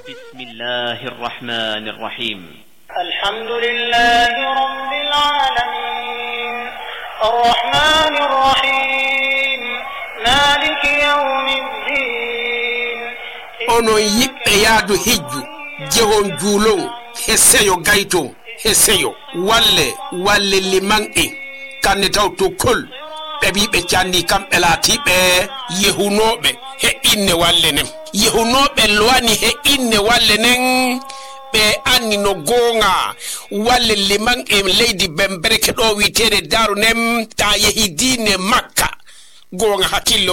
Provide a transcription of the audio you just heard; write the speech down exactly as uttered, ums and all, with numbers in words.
بسم الله الرحمن الرحيم الحمد لله رب العالمين الرحمن الرحيم مالك يوم الدين ono yiɓɓe yaadu hijju jehon juulon he seyo gayton he seyo walle walle liman en kanne taw to kol ɓe ɓiɓe canni kamɓe laatiɓe yehunoɓe he inne walle nen yehunoɓe lowani he inne walle nen ɓe anni no gonga walle liman en leydi bembereke ɗo wiitede daru nem ta yehi diine makka gonga hakkillo